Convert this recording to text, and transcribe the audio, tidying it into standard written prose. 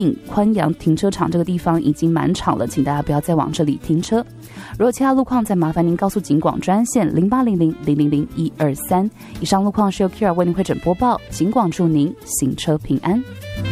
宽阳停车场这个地方已经满场了，请大家不要再往这里停车。如果其他路况，再麻烦您告诉警广专线0800000123。以上路况是由 Kira 为您会诊播报，警广祝您行车平安。